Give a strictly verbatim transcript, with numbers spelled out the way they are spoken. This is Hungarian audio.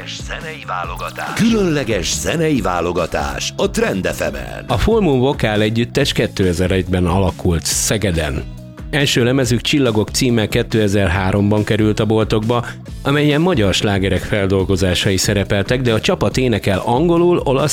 Különleges zenei válogatás. Különleges zenei válogatás a Trend ef emen. A Full Moon Vokál együttes kétezer-egyben alakult Szegeden. Első lemezük Csillagok címmel kétezer-háromban került a boltokba, amelyen magyar slágerek feldolgozásai szerepeltek, de a csapat énekel angolul, olasz